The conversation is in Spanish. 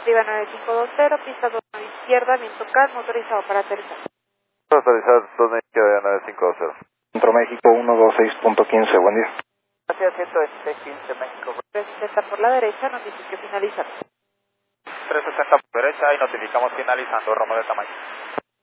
Arriba 9520, pista 2 izquierda, viento calmo, autorizado para aterrizar. Autorizado 2 izquierda 9520. Centro México 126.15, buen día. Hacia 126.15 México. 360 por la derecha, notifique finalizando. 360 por derecha y notificamos finalizando, Roma de tamaño.